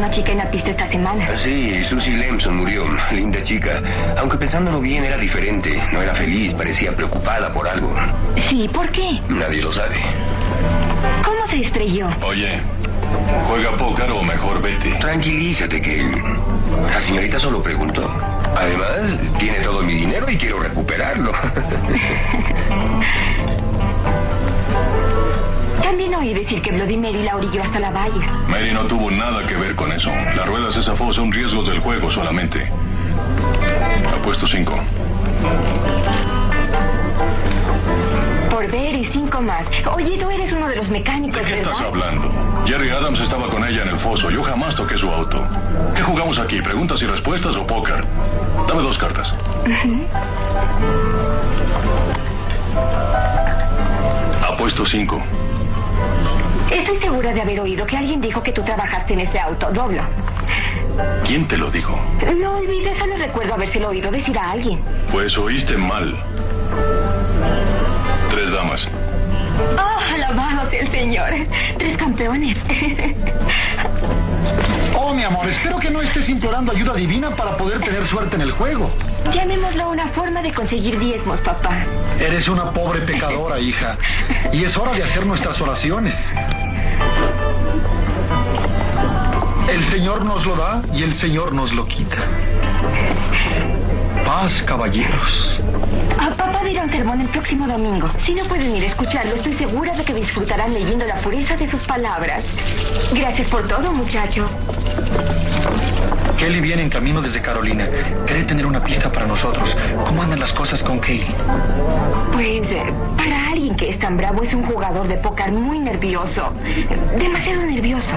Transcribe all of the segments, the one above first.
una chica en la pista esta semana. Sí, Susie Lemson murió. Linda chica. Aunque pensándolo bien era diferente. No era feliz, parecía preocupada por algo. Sí, ¿por qué? Nadie lo sabe. ¿Cómo se estrelló? Oye, ¿juega póker o mejor vete? Tranquilízate, que la señorita solo preguntó. Además, tiene todo mi dinero y quiero recuperarlo. También oí decir que Bloody Mary la orilló hasta la valla. Mary no tuvo nada que ver con eso. La rueda se zafó, son riesgos del juego solamente. Apuesto 5. Por ver y 5 más. Oye, tú eres uno de los mecánicos, ¿De qué ¿verdad? estás hablando? Jerry Adams estaba con ella en el foso. Yo jamás toqué su auto. ¿Qué jugamos aquí? ¿Preguntas y respuestas o póker? Dame 2 cartas. Apuesto 5. Estoy segura de haber oído que alguien dijo que tú trabajaste en ese auto. Doblo. ¿Quién te lo dijo? Lo olvidé, solo recuerdo habérselo oído decir a alguien. Pues oíste mal. 3 damas. ¡Oh, alabado sea el Señor! 3 campeones. Oh, mi amor, espero que no estés implorando ayuda divina para poder tener suerte en el juego. Llamémoslo una forma de conseguir diezmos, papá. Eres una pobre pecadora, hija. Y es hora de hacer nuestras oraciones. El Señor nos lo da y el Señor nos lo quita. Paz, caballeros. Papá dirá un sermón el próximo domingo. Si no pueden ir a escucharlo, estoy segura de que disfrutarán leyendo la pureza de sus palabras. Gracias por todo, muchacho. Kelly viene en camino desde Carolina. Cree tener una pista para nosotros. ¿Cómo andan las cosas con Kelly? Pues, para alguien que es tan bravo, es un jugador de póker muy nervioso. Demasiado nervioso.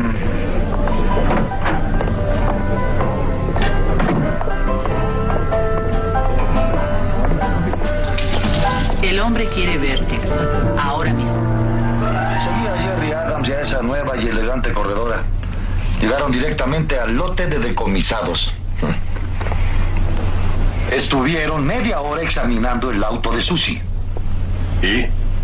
El hombre quiere verte. Ahora mismo. Seguí a Jerry Adams y a esa nueva y elegante corredora. Llegaron directamente al lote de decomisados. Estuvieron media hora examinando el auto de Susie. ¿Y?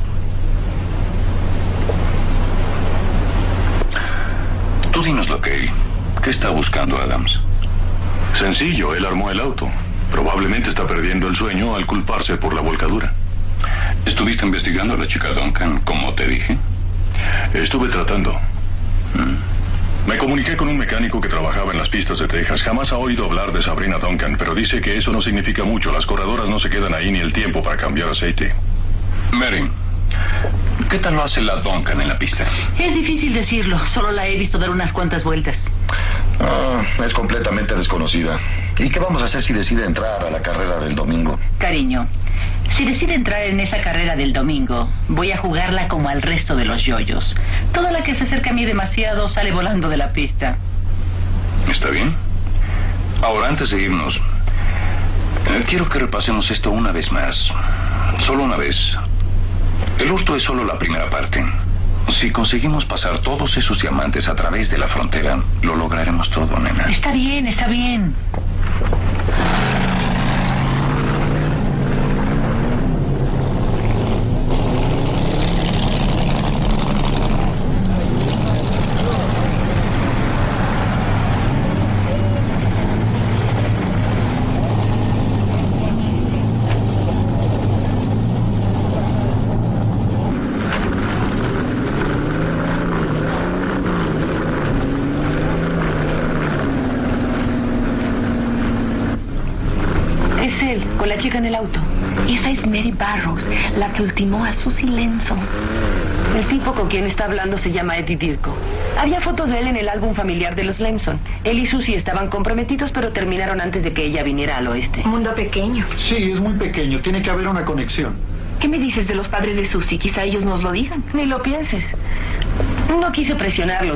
Tú dínoslo, Kelly. ¿Qué está buscando Adams? Sencillo, él armó el auto. Probablemente está perdiendo el sueño al culparse por la volcadura. ¿Estuviste investigando a la chica Duncan, como te dije? Estuve tratando. Me comuniqué con un mecánico que trabajaba en las pistas de Texas. Jamás ha oído hablar de Sabrina Duncan, pero dice que eso no significa mucho. Las corredoras no se quedan ahí ni el tiempo para cambiar aceite. Mary, ¿qué tal lo hace la Duncan en la pista? Es difícil decirlo. Solo la he visto dar unas cuantas vueltas. Es completamente desconocida. ¿Y qué vamos a hacer si decide entrar a la carrera del domingo? Cariño, si decide entrar en esa carrera del domingo, voy a jugarla como al resto de los yoyos. Toda la que se acerca a mí demasiado sale volando de la pista. ¿Está bien? Ahora, antes de irnos, quiero que repasemos esto una vez más. Solo una vez. El hurto es solo la primera parte. Si conseguimos pasar todos esos diamantes a través de la frontera, lo lograremos todo, nena. Está bien, está bien. Con la chica en el auto. Esa es Mary Barrows, la que ultimó a Susie Lemson. El tipo con quien está hablando se llama Eddie Dirko. Había fotos de él en el álbum familiar de los Lemson. Él y Susie estaban comprometidos, pero terminaron antes de que ella viniera al oeste. Mundo pequeño. Sí, es muy pequeño. Tiene que haber una conexión. ¿Qué me dices de los padres de Susie? Quizá ellos nos lo digan. Ni lo pienses. No quise presionarlos.